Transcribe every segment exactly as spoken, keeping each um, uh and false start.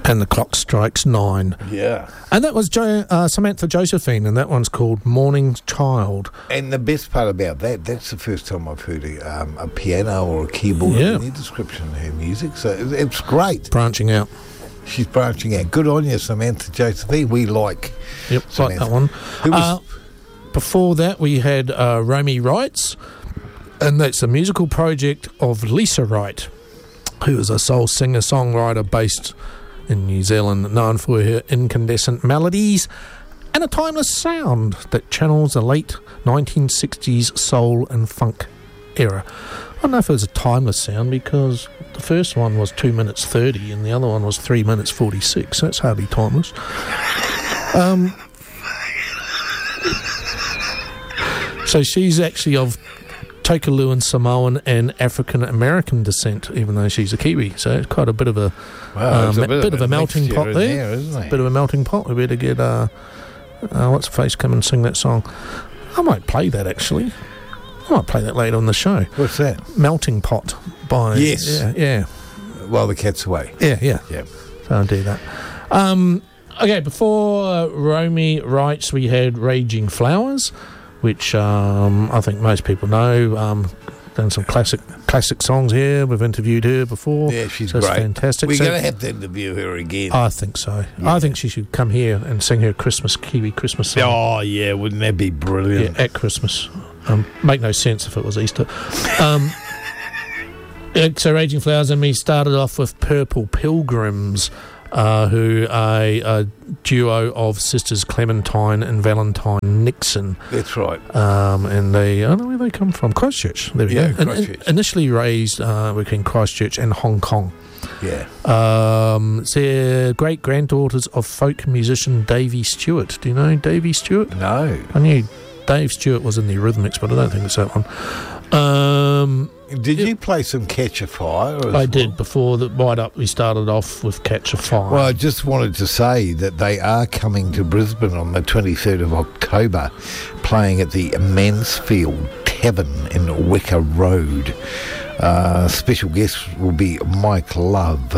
And the clock strikes nine. Yeah. And that was jo- uh, Samantha Josephine, and that one's called Morning Child. And the best part about that, that's the first time I've heard a, um, a piano or a keyboard Yeah. in any description of her music. So it, it's great. Branching out. She's branching out. Good on you, Samantha Josephine. We like Yep, Samantha. like that one. Who was, Uh, before that, we had uh, Romy Wrights, and that's the musical project of Lisa Wright, who is a soul singer-songwriter based in New Zealand, known for her incandescent melodies and a timeless sound that channels the late nineteen sixties soul and funk era. I don't know if it was a timeless sound because the first one was two minutes thirty and the other one was three minutes forty-six. That's hardly timeless. Um, so she's actually of Tokeluan, Samoan and African American descent, even though she's a Kiwi. So it's quite a bit of a, wow, uh, there's a bit, bit, bit of a melting mixture pot in there. there, isn't there? Bit of a melting pot. We better get uh, uh, what's the face come and sing that song. I might play that actually. I might play that later on the show. What's that? Melting Pot by Yes. yeah, yeah, While the cat's away. yeah, yeah. Yeah. So I'll do that. Um, okay, before uh, Romy Wrights, we had Raging Flowers, which um, I think most people know. Um, done some classic classic songs here. We've interviewed her before. Yeah, she's so it's great. fantastic. We're So- going to have to interview her again. I think so. Yeah. I think she should come here and sing her Christmas Kiwi Christmas song. oh, yeah, wouldn't that be brilliant? Yeah, at Christmas. Um, make no sense if it was Easter. Um, yeah, so Raging Flowers and me started off with Purple Pilgrims, uh, who are a, a duo of sisters Clementine and Valentine Nixon. That's right. Um, and they, I don't know where they come from. Christchurch. There we Yeah, go. In- in- Christchurch. initially raised uh, between Christchurch and Hong Kong. Yeah. Um, they're great granddaughters of folk musician Davy Stewart. Do you know Davy Stewart? No. I knew Dave Stewart was in the Eurythmics, but I don't think it's that one. Um, Did Yep. you play some Catch a Fire? as I well? did before the Right Up. We started off with Catch a Fire. Well, I just wanted to say that they are coming to Brisbane on the twenty-third of October, playing at the Mansfield Tavern in Wicker Road. Uh, special guest will be Mike Love.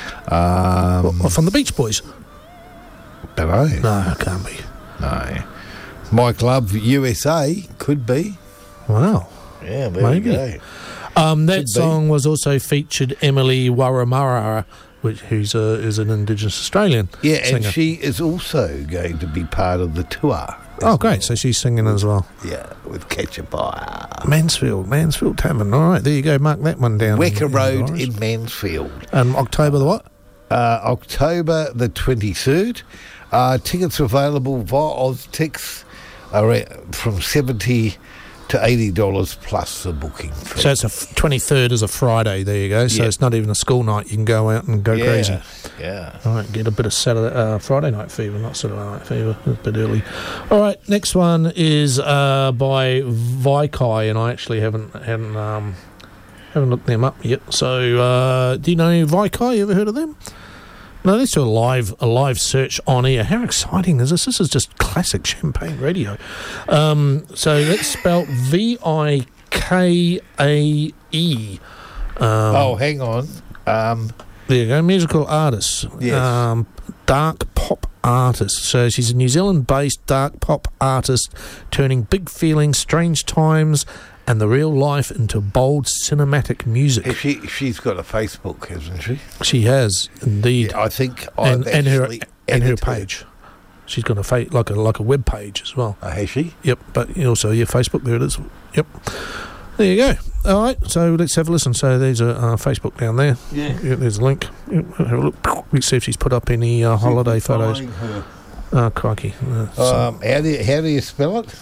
Um, What, from the Beach Boys? don't know. No, it can't be. No. Mike Love, U S A, could be. Wow. Yeah, there Maybe. we go. Um, that Could be. song was also featured Emily Warramara, which who's a, is an Indigenous Australian Yeah, and singer. she is also going to be part of the tour. Oh, great. So she's singing as well. Yeah, with Catch a Fire. Mansfield, Mansfield Tavern. All right, there you go. Mark that one down. Wicker in- in Road Norris. in Mansfield. Um, October the what? Uh, October the twenty-third. Uh, tickets are available via OzTix are at, from seventy to eighty dollars plus the booking fee. So it's a f- twenty-third is a Friday. There you go. So Yeah. it's not even a school night. You can go out and go yeah, crazy. Yeah. All right, get a bit of Saturday, uh, Friday night fever, not Saturday night fever. It's a bit early. All right, next one is uh, by Vikai, and I actually haven't haven't um, haven't looked them up yet. So, uh, do you know Vikai? You ever heard of them? No, let's do a live a live search on air. How exciting is this? This is just classic Champagne radio. Um, so that's spelled V I K A E. Um, Oh, hang on. Um, There you go, musical artist. Yes. Um, dark pop artist. So she's a New Zealand-based dark pop artist, turning big feelings, strange times, and the real life into bold cinematic music. if she she's got a Facebook, hasn't she? She has indeed, Yeah, I think and, I've and her actually and her added page. She's got a fa- like a like a web page as well. Oh, has she? Yep, but also your Facebook. There it is. Yep. There you go. All right, so let's have a listen. So there's a uh, Facebook down there. Yeah. Yeah, there's a link. Yep, have a look. Let's see if she's put up any uh, holiday photos. Oh, crikey. Uh, so Um, how do you, how do you spell it?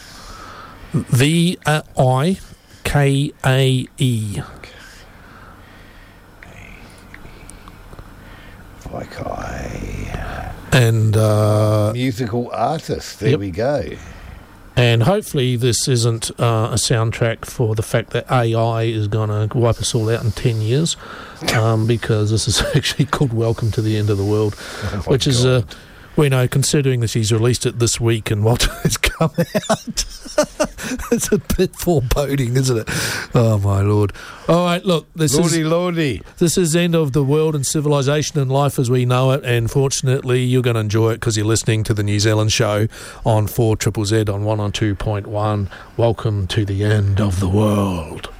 V I K A E. Like I And uh, musical artist. There Yep. we go. and hopefully this isn't uh, a soundtrack for the fact that A I is going to wipe us all out in ten years, um, because this is actually called Welcome to the End of the World, Oh, which is, God. uh, we know, considering that she's released it this week and what has come out, It's a bit foreboding, isn't it? Oh, my Lord. All right, look, this Lordy, is lordy. this is the end of the world and civilization and life as we know it, and fortunately you're going to enjoy it because you're listening to the New Zealand show on four Z Z Z on one oh two point one. Welcome to the end of the world.